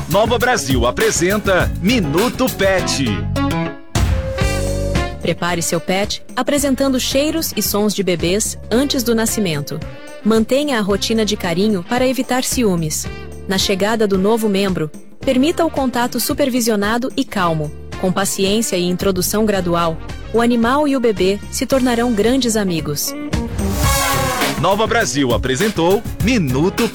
Nova Brasil apresenta Minuto Pet. Prepare seu pet apresentando cheiros e sons de bebês antes do nascimento. Mantenha a rotina de carinho para evitar ciúmes. Na chegada do novo membro, permita o contato supervisionado e calmo. Com paciência e introdução gradual, o animal e o bebê se tornarão grandes amigos. Nova Brasil apresentou Minuto